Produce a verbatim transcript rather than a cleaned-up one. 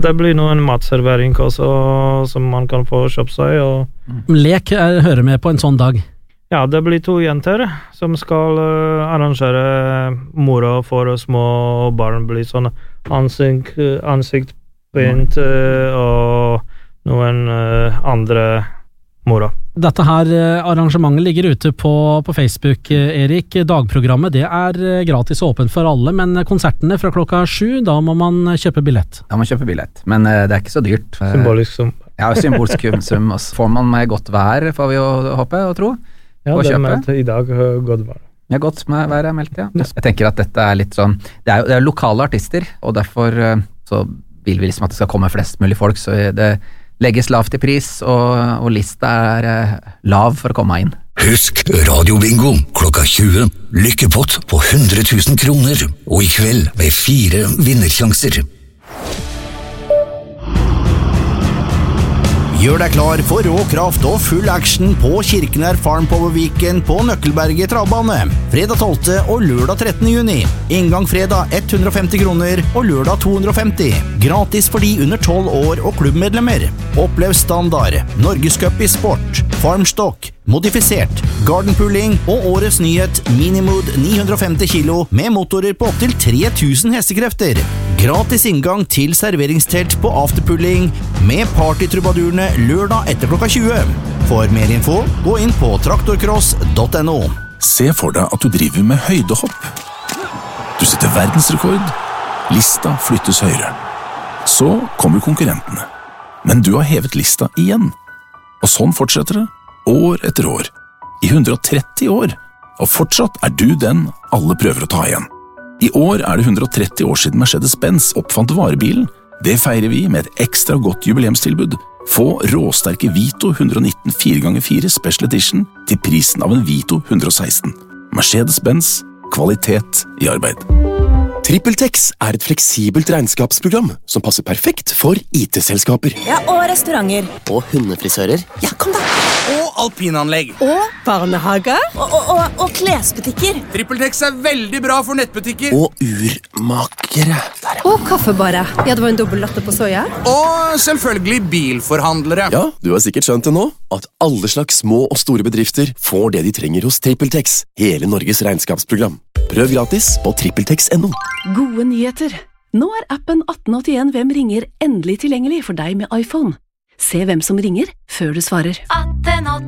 det blir noen matservering også, som man kan få kjøpt seg. Og lek er, hører med på en sånn dag. Ja, det blir to jenter som skal uh, arrangere moro for små barn. Blir sånn ansikt, ansiktspint uh, og noen uh, andre moro. Dette her arrangementet ligger ute på, på Facebook, Erik. Dagprogrammet, det er gratis og åpent for alle, men konsertene fra klokka sju, da må man kjøpe billett. Da må man kjøpe billett, men uh, det er ikke så dyrt. Symbolisk sum. Ja, symbolsk sum. Og får man med godt vær, får vi jo håpe og tro. Ja, det er meldt i dag uh, godt vær. Ja, godt med vær er meldt, ja. Jeg tenker at dette er litt sånn, det er jo det er lokale artister, og derfor uh, så vil vi liksom at det skal komme flest mulig folk, så det legges lavt i pris, og, og lista er uh, lav for å komme inn. Husk Radio Bingo klokka tjue. Lykkepott på hundre tusen kroner, og i kveld med fire vinnersjanser. Gjør deg klar for rå kraft og full action på Kirkenær Farm Power Weekend på Nøkkelberget travbane. Fredag tolvte og lørdag trettende juni. Inngang fredag ett hundre og femti kroner og lørdag to hundre og femti. Gratis for de under tolv år og klubbmedlemmer. Opplev standard, Norgescup i sport, farmstock, modifisert, gardenpulling og årets nyhet Minimood ni hundre og femti kilo med motorer på opptil tre tusen hestekrefter. Gratis inngang til serveringstelt på afterpulling med partytrubadurene lørdag etter klokka tjue. For mer info, gå inn på traktorcross punktum no. Se for deg at du driver med høydehopp. Du setter verdensrekord. Lista flyttes høyere. Så kommer konkurrentene. Men du har hevet lista igjen. Og sånn fortsetter det, år etter år. I hundre og tretti år. Og fortsatt er du den alle prøver å ta igjen. I år er det hundre og tretti år siden Mercedes-Benz oppfant varebilen. Det feirer vi med et ekstra godt jubileumstilbud. Få råsterke Vito hundre og nitten fire ganger fire Special Edition til prisen av en Vito hundre og seksten. Mercedes-Benz, kvalitet i arbeid. TrippelTex er et fleksibelt regnskapsprogram som passer perfekt for I T-selskaper. Ja, og restauranter. Og hundefrisører. Ja, kom da. Og alpinanlegg. Og barnehager. Og, og, og, og klesbutikker. TrippelTex er veldig bra for nettbutikker. Og urmakere. Der, ja. Og kaffebarer. Ja, det var en dobbelt latte på soja. Og selvfølgelig bilforhandlere. Ja, du har sikkert skjønt det nå, at alle slags små og store bedrifter får det de trenger hos TrippelTex. Hele Norges regnskapsprogram. Prøv gratis på trippeltex punktum no. Gode nyheter. Nå er appen atten åttien Hvem ringer endelig tilgjengelig for deg med iPhone. Se hvem som ringer før du svarer.